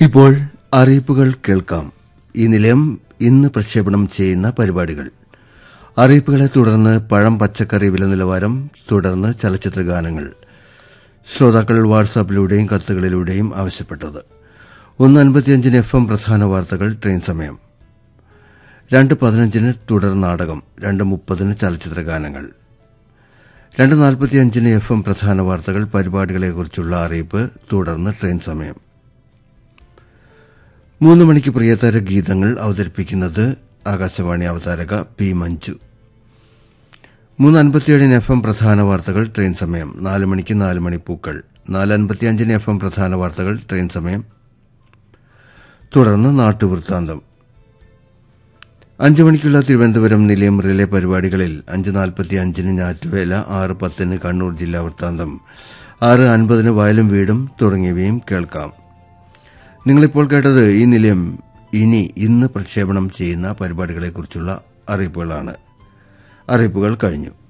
ഇപ്പോൾ അറിയിപ്പുകൾ കേൾക്കാം. ഈ നിലയം ഇന്ന് പ്രക്ഷേപണം ചെയ്യുന്ന പരിപാടികൾ: അറിയിപ്പുകളെ തുടർന്ന് പഴം പച്ചക്കറി വില നിലവാരം, തുടർന്ന് ചലച്ചിത്ര ഗാനങ്ങൾ. ശ്രോതാക്കൾ വാട്സാപ്പിലൂടെയും കത്തുകളിലൂടെയും ആവശ്യപ്പെട്ടത്. 1:55 FM പ്രധാന വാർത്തകൾ, ട്രെയിൻ സമയം. 2:15 തുടർ നാടകം. 2:30 ചലച്ചിത്ര ഗാനങ്ങൾ. 2:45 FM പ്രധാന വാർത്തകൾ, പരിപാടികളെക്കുറിച്ചുള്ള അറിയിപ്പ്, തുടർന്ന് ട്രെയിൻ സമയം. 3 മണിക്ക് പ്രിയതര ഗീതങ്ങൾ അവതരിപ്പിക്കുന്നത് ആകാശവാണി അവതാരക പി മഞ്ജു. 3:57 FM പ്രധാന വാർത്തകൾ, ട്രെയിൻ സമയം. 4 മണിക്ക് 4 മണിപ്പൂക്കൾ. 4:55 FM പ്രധാന വാർത്തകൾ, ട്രെയിൻ സമയം. തുടർന്ന് നാട്ടുവൃത്താന്തം. 5 മണിക്കുള്ള തിരുവനന്തപുരം നിലയം റിലേ പരിപാടികളിൽ 5:45 ഞാറ്റുവേല, 6:10 കണ്ണൂർ ജില്ലാ വൃത്താന്തം, 6:50 വയലും വീടും തുടങ്ങിയവയും കേൾക്കാം. നിങ്ങളിപ്പോൾ കേട്ടത് ഈ നിലയം ഇന്ന് പ്രക്ഷേപണം ചെയ്യുന്ന പരിപാടികളെക്കുറിച്ചുള്ള അറിയിപ്പുകളാണ്. അറിയിപ്പുകൾ കഴിഞ്ഞു.